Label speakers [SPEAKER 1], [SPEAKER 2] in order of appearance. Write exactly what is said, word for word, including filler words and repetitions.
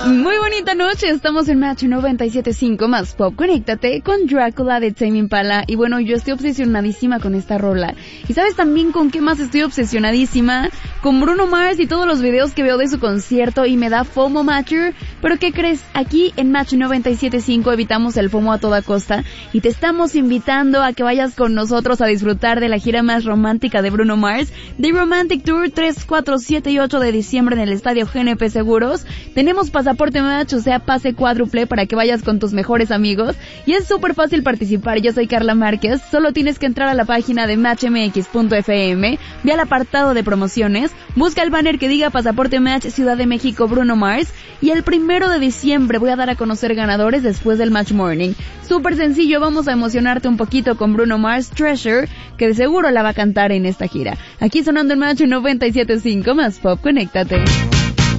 [SPEAKER 1] Muy bonita noche, estamos en Match noventa y siete punto cinco más Pop. Conéctate con Drácula de Tame Impala. Y bueno, yo estoy obsesionadísima con esta rola. ¿Y sabes también con qué más estoy obsesionadísima? Con Bruno Mars y todos los videos que veo de su concierto y me da FOMO Matcher. Pero ¿qué crees? Aquí en Match noventa y siete punto cinco evitamos el FOMO a toda costa y te estamos invitando a que vayas con nosotros a disfrutar de la gira más romántica de Bruno Mars, The Romantic Tour tres, cuatro, siete y ocho de diciembre en el Estadio G N P Seguros. Tenemos pasaporte Match, o sea, pase cuádruple para que vayas con tus mejores amigos y es súper fácil participar. Yo soy Carla Márquez, solo tienes que entrar a la página de match m x punto f m, ve al apartado de promociones, busca el banner que diga Pasaporte Match Ciudad de México Bruno Mars y el primero de diciembre voy a dar a conocer ganadores después del Match Morning. Súper sencillo, vamos a emocionarte un poquito con Bruno Mars Treasure, que de seguro la va a cantar en esta gira. Aquí sonando en Match noventa y siete punto cinco más Pop, conéctate.